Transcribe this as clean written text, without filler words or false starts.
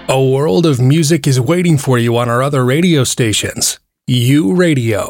A world of music is waiting for you on our other radio stations. U Radio.